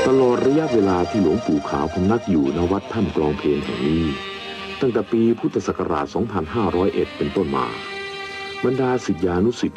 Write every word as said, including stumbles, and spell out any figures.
ตลอดระยะเวลาที่หลวงปู่ขาวพำนักอยู่ณวัดถ้ำกลองเพลนแห่งนี้ตั้งแต่ปีพุทธศักราช สองพันห้าร้อยเอ็ด เป็นต้นมาบรรดาศิษยานุศิษย์